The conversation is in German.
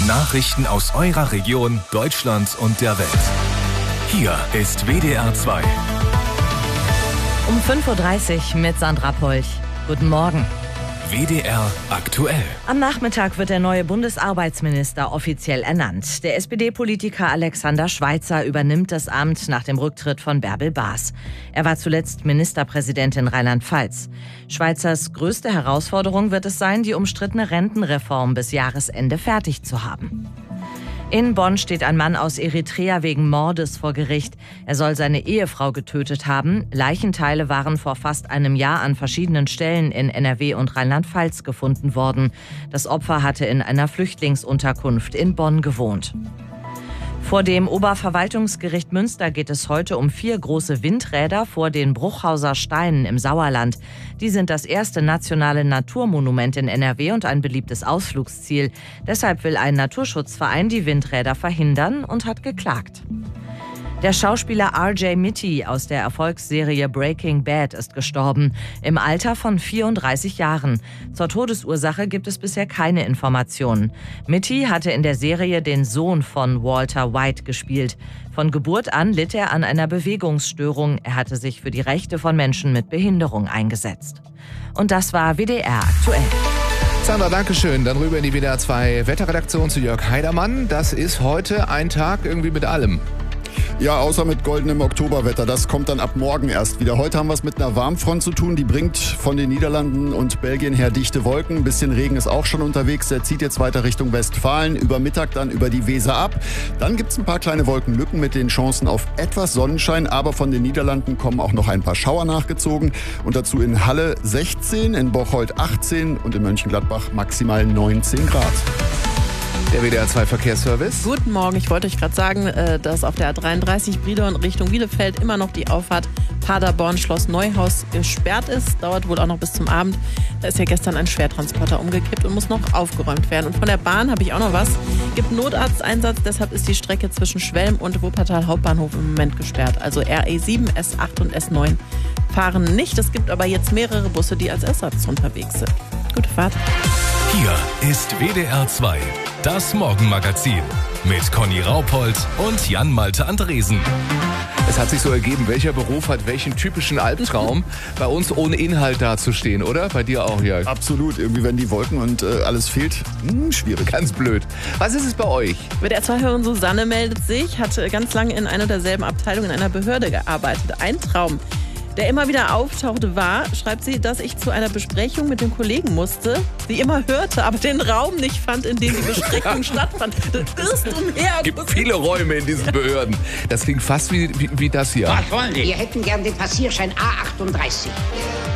Nachrichten aus eurer Region, Deutschland und der Welt. Hier ist WDR 2. Um 5.30 Uhr mit Sandra Polch. Guten Morgen. WDR aktuell. Am Nachmittag wird der neue Bundesarbeitsminister offiziell ernannt. Der SPD-Politiker Alexander Schweitzer übernimmt das Amt nach dem Rücktritt von Bärbel Baas. Er war zuletzt Ministerpräsident in Rheinland-Pfalz. Schweitzers größte Herausforderung wird es sein, die umstrittene Rentenreform bis Jahresende fertig zu haben. In Bonn steht ein Mann aus Eritrea wegen Mordes vor Gericht. Er soll seine Ehefrau getötet haben. Leichenteile waren vor fast einem Jahr an verschiedenen Stellen in NRW und Rheinland-Pfalz gefunden worden. Das Opfer hatte in einer Flüchtlingsunterkunft in Bonn gewohnt. Vor dem Oberverwaltungsgericht Münster geht es heute um 4 große Windräder vor den Bruchhauser Steinen im Sauerland. Die sind das erste nationale Naturmonument in NRW und ein beliebtes Ausflugsziel. Deshalb will ein Naturschutzverein die Windräder verhindern und hat geklagt. Der Schauspieler R.J. Mitte aus der Erfolgsserie Breaking Bad ist gestorben, im Alter von 34 Jahren. Zur Todesursache gibt es bisher keine Informationen. Mitte hatte in der Serie den Sohn von Walter White gespielt. Von Geburt an litt er an einer Bewegungsstörung. Er hatte sich für die Rechte von Menschen mit Behinderung eingesetzt. Und das war WDR aktuell. Sandra, danke schön. Dann rüber in die WDR 2 Wetterredaktion zu Jörg Heidermann. Das ist heute ein Tag irgendwie mit allem. Ja, außer mit goldenem Oktoberwetter. Das kommt dann ab morgen erst wieder. Heute haben wir es mit einer Warmfront zu tun. Die bringt von den Niederlanden und Belgien her dichte Wolken. Ein bisschen Regen ist auch schon unterwegs. Der zieht jetzt weiter Richtung Westfalen. Über Mittag dann über die Weser ab. Dann gibt es ein paar kleine Wolkenlücken mit den Chancen auf etwas Sonnenschein. Aber von den Niederlanden kommen auch noch ein paar Schauer nachgezogen. Und dazu in Halle 16, in Bocholt 18 und in Mönchengladbach maximal 19 Grad. Der WDR 2 Verkehrsservice. Guten Morgen. Ich wollte euch gerade sagen, dass auf der A33 Brilon Richtung Bielefeld immer noch die Auffahrt Paderborn Schloss Neuhaus gesperrt ist. Dauert wohl auch noch bis zum Abend. Da ist ja gestern ein Schwertransporter umgekippt und muss noch aufgeräumt werden. Und von der Bahn habe ich auch noch was. Gibt Notarzteinsatz, deshalb ist die Strecke zwischen Schwelm und Wuppertal Hauptbahnhof im Moment gesperrt. Also RE7, S8 und S9 fahren nicht. Es gibt aber jetzt mehrere Busse, die als Ersatz unterwegs sind. Gute Fahrt. Hier ist WDR 2, das Morgenmagazin mit Conny Raupold und Jan-Malte Andresen. Es hat sich so ergeben, welcher Beruf hat welchen typischen Albtraum, bei uns ohne Inhalt dazustehen, oder? Bei dir auch, Jörg? Absolut. Irgendwie, wenn die Wolken und alles fehlt, schwierig. Ganz blöd. Was ist es bei euch? WDR 2-Hörerin Susanne meldet sich, hat ganz lange in einer derselben Abteilung in einer Behörde gearbeitet. Ein Traum, der immer wieder auftauchte, war, schreibt sie, dass ich zu einer Besprechung mit dem Kollegen musste, sie immer hörte, aber den Raum nicht fand, in dem die Besprechung stattfand. Das irrst umher. Es gibt viele Räume in diesen Behörden. Das klingt fast wie das hier. Was wollen die? Wir hätten gern den Passierschein A38.